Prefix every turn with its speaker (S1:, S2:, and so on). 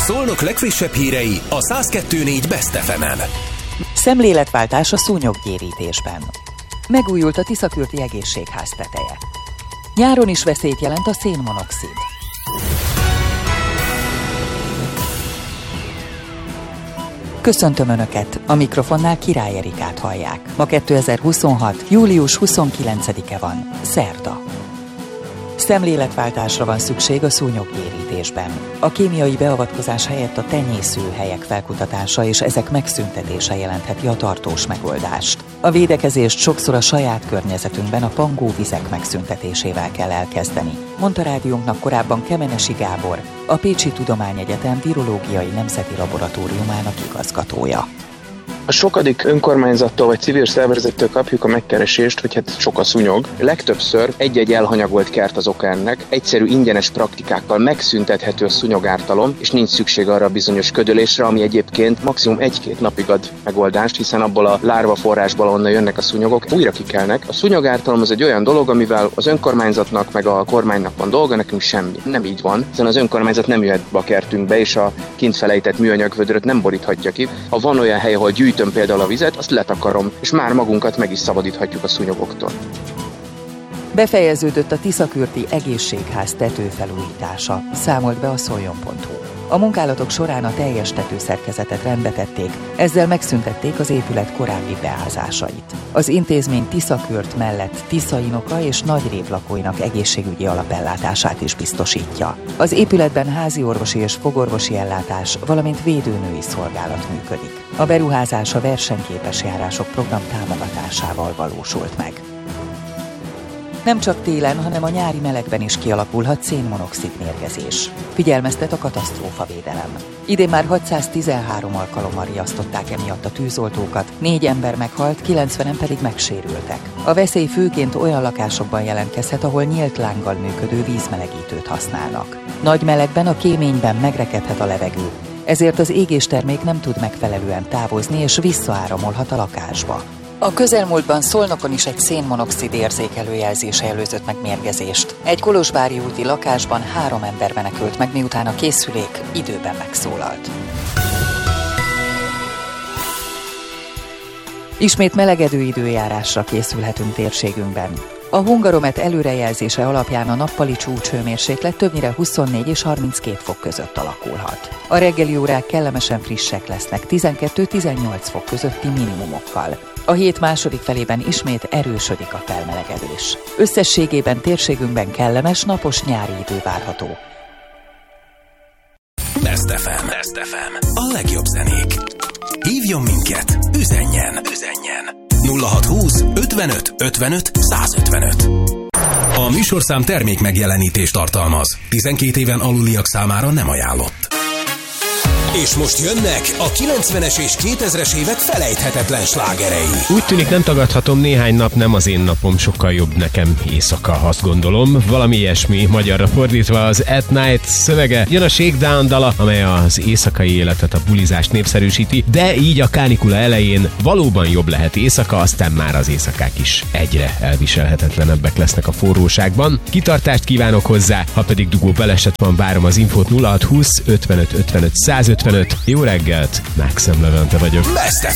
S1: Szolnok legfrissebb hírei a 102.4 Best FM-en.
S2: Szemléletváltás a szúnyoggyérítésben. Megújult a Tiszakürti egészségház teteje. Nyáron is veszélyt jelent a szénmonoxid. Köszöntöm Önöket, a mikrofonnál Király Erikát hallják. Ma 2026. július 29-e van, szerda. Szemléletváltásra van szükség a szúnyoggyérítésben. A kémiai beavatkozás helyett a tenyészőhelyek felkutatása és ezek megszüntetése jelentheti a tartós megoldást. A védekezést sokszor a saját környezetünkben a pangóvizek megszüntetésével kell elkezdeni, mondta rádiónknak korábban Kemenesi Gábor, a Pécsi Tudományegyetem Virológiai Nemzeti Laboratóriumának igazgatója.
S3: A sokadik önkormányzattól vagy civil szervezettől kapjuk a megkeresést, hogy hát sok a szúnyog. Legtöbbször egy-egy elhanyagolt kert az oka ennek, egyszerű ingyenes praktikákkal megszüntethető a szúnyogártalom, és nincs szükség arra a bizonyos ködölésre, ami egyébként maximum 1-2 napig ad megoldást, hiszen abból a lárva forrásból, onnan jönnek a szúnyogok, újra kikelnek. A szúnyogártalom az egy olyan dolog, amivel az önkormányzatnak meg a kormánynak van dolga, nekünk semmi. Nem így van, hiszen az önkormányzat nem jöhet be a kertünkbe, és a kint felejtett műanyag vödröt nem boríthatja ki. Ha van olyan hely, ahol gyűjtöm például a vizet, azt letakarom, és már magunkat meg is szabadíthatjuk a szúnyogoktól.
S2: Befejeződött a Tiszakürti egészségház tetőfelújítása, számolt be a Szoljon.hu. A munkálatok során a teljes tetőszerkezetet rendbe tették, ezzel megszüntették az épület korábbi beázásait. Az intézmény Tiszakürt mellett Tiszainoka és Nagyrév lakóinak egészségügyi alapellátását is biztosítja. Az épületben háziorvosi és fogorvosi ellátás, valamint védőnői szolgálat működik. A beruházás a versenyképes járások program támogatásával valósult meg. Nem csak télen, hanem a nyári melegben is kialakulhat szénmonoxid mérgezés. Figyelmeztet a katasztrófavédelem. Idén már 613 alkalommal riasztották emiatt a tűzoltókat, 4 ember meghalt, 90-en pedig megsérültek. A veszély főként olyan lakásokban jelentkezhet, ahol nyílt lánggal működő vízmelegítőt használnak. Nagy melegben a kéményben megrekedhet a levegő, ezért az égéstermék nem tud megfelelően távozni és visszaáramolhat a lakásba. A közelmúltban Szolnokon is egy szénmonoxid érzékelő jelzése előzött meg mérgezést. Egy kolozsvári úti lakásban 3 ember menekült meg, miután a készülék időben megszólalt. Ismét melegedő időjárásra készülhetünk térségünkben. A Hungaromet előrejelzése alapján a nappali csúcshőmérséklet többnyire 24 és 32 fok között alakulhat. A reggeli órák kellemesen frissek lesznek 12-18 fok közötti minimumokkal. A hét második felében ismét erősödik a felmelegedés. Összességében térségünkben kellemes, napos nyári idő várható.
S1: Best FM. A legjobb zenék. Hívjon minket, üzenjen. 0620 55 55 155. A műsorszám termék megjelenítést tartalmaz. 12 éven aluliak számára nem ajánlott. És most jönnek a 90-es és 2000-es évek felejthetetlen slágerei.
S4: Úgy tűnik, nem tagadhatom, néhány nap nem az én napom, sokkal jobb nekem éjszaka, azt gondolom. Valami ilyesmi, magyarra fordítva az At Night szövege. Jön a Shakedown dala, amely az éjszakai életet, a bulizást népszerűsíti, de így a kánikula elején valóban jobb lehet éjszaka, aztán már az éjszakák is egyre elviselhetetlenebbek lesznek a forróságban. Kitartást kívánok hozzá, ha pedig dugó baleset van, várom az infót 0620 55 55 155. Jó reggelt, Maxim Levente vagyok.